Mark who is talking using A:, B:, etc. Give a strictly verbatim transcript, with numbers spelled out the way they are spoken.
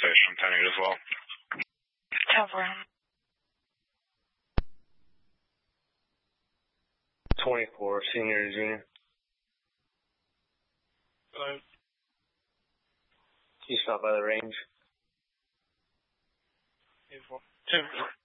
A: station, ten eight as well.
B: Cover.
C: twenty-four, senior and junior.
D: Hello.
C: You stop by the range.
D: Two, four. Two.